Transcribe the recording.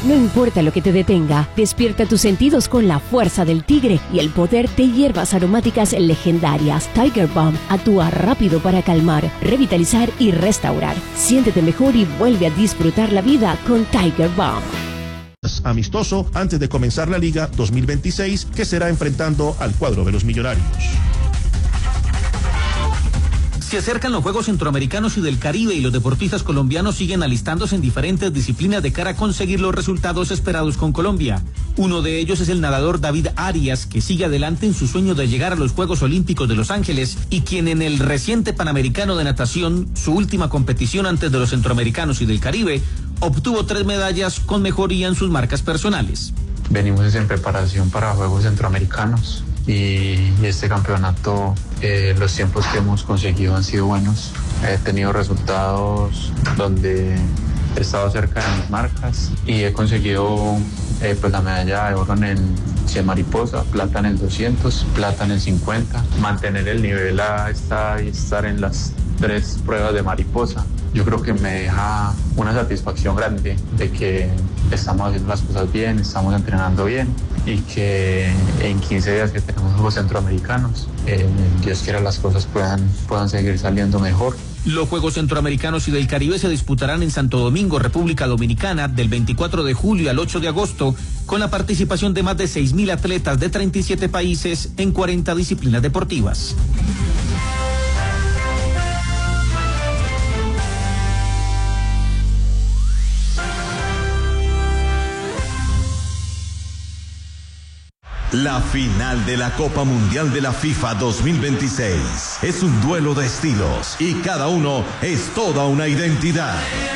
No importa lo que te detenga, despierta tus sentidos con la fuerza del tigre y el poder de hierbas aromáticas legendarias. Tiger Balm actúa rápido para calmar, revitalizar y restaurar. Siéntete mejor y vuelve a disfrutar la vida con Tiger Balm. Amistoso antes de comenzar la Liga 2026, que será enfrentando al cuadro de los Millonarios. Se acercan los Juegos Centroamericanos y del Caribe y los deportistas colombianos siguen alistándose en diferentes disciplinas de cara a conseguir los resultados esperados con Colombia. Uno de ellos es el nadador David Arias, que sigue adelante en su sueño de llegar a los Juegos Olímpicos de Los Ángeles y quien en el reciente Panamericano de Natación, su última competición antes de los Centroamericanos y del Caribe, obtuvo 3 medallas con mejoría en sus marcas personales. Venimos en preparación para Juegos Centroamericanos y este campeonato, los tiempos que hemos conseguido han sido buenos. He tenido resultados donde he estado cerca de mis marcas y he conseguido pues la medalla de oro en el 100 mariposa, plata en el 200, plata en el 50, mantener el nivel a estar en las 3 pruebas de mariposa. Yo creo que me deja una satisfacción grande de que estamos haciendo las cosas bien, estamos entrenando bien y que en 15 días que tenemos Juegos Centroamericanos, Dios quiera las cosas puedan seguir saliendo mejor. Los Juegos Centroamericanos y del Caribe se disputarán en Santo Domingo, República Dominicana, del 24 de julio al 8 de agosto, con la participación de más de 6.000 atletas de 37 países en 40 disciplinas deportivas. La final de la Copa Mundial de la FIFA 2026 es un duelo de estilos y cada uno es toda una identidad.